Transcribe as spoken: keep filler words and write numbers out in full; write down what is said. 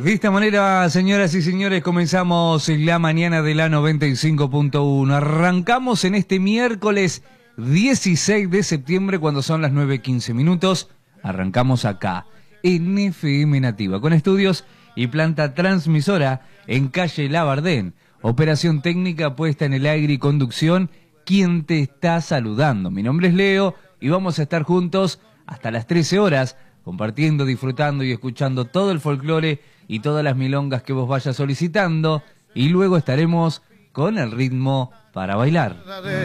De esta manera, señoras y señores, comenzamos la mañana de la noventa y cinco punto uno. Arrancamos en este miércoles dieciséis de septiembre, cuando son las nueve quince minutos. Arrancamos acá, en F M Nativa, con estudios y planta transmisora en calle Labardén. Operación técnica, puesta en el aire y conducción, quien te está saludando. Mi nombre es Leo y vamos a estar juntos hasta las trece horas, compartiendo, disfrutando y escuchando todo el folclore y todas las milongas que vos vayas solicitando, y luego estaremos con el ritmo para bailar.